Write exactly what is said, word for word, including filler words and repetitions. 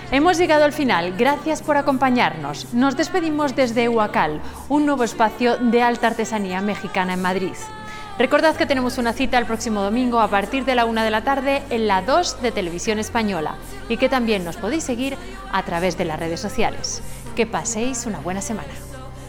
Hemos llegado al final, gracias por acompañarnos. Nos despedimos desde Huacal, un nuevo espacio de alta artesanía mexicana en Madrid. Recordad que tenemos una cita el próximo domingo a partir de la una de la tarde en la dos de Televisión Española y que también nos podéis seguir a través de las redes sociales. Que paséis una buena semana.